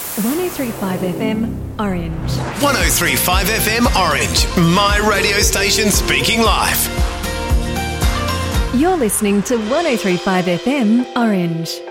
1035 FM Orange. 1035 FM Orange, my radio station speaking live. You're listening to 1035 FM Orange.